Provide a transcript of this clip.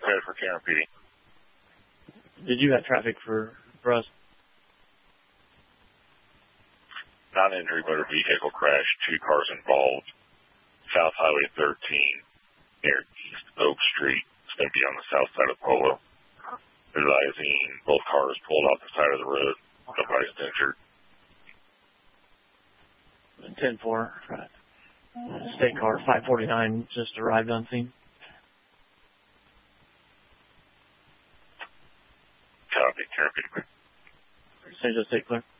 credit for Cameron PD. Did you have traffic for us? Non-injury motor vehicle crash, 2 cars involved. South Highway 13 near East Oak Street. It's going to be on the south side of Polo. Advising both cars pulled off the side of the road. Nobody's injured. 10-4. Right. State car 549 just arrived on scene. Copy. Cameron PD. San Jose State clear.